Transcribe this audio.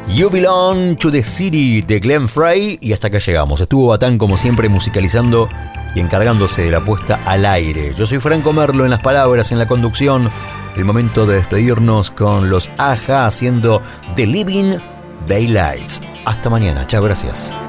You Belong to the City de Glenn Frey, y hasta acá llegamos. Estuvo Batán como siempre musicalizando y encargándose de la puesta al aire. Yo soy Franco Merlo en las palabras, en la conducción. El momento de despedirnos con los Aja haciendo The Living Daylights. Hasta mañana, chao, gracias.